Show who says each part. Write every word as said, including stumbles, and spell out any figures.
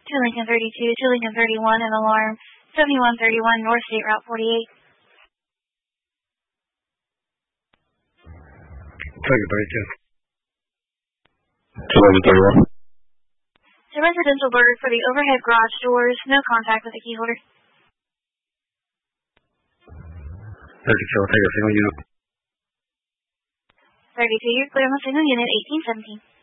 Speaker 1: to Lincoln thirty-two to Lincoln thirty-one, and alarm seventy-one thirty-one North State Route forty-eight.
Speaker 2: Second thirty-two. To Lincoln thirty-one.
Speaker 1: To Residential Bird for the overhead garage doors, no contact with the key holder.
Speaker 2: thirty-two, I'll take a single unit.
Speaker 1: thirty-two, you're clear on the single unit, eighteen seventeen.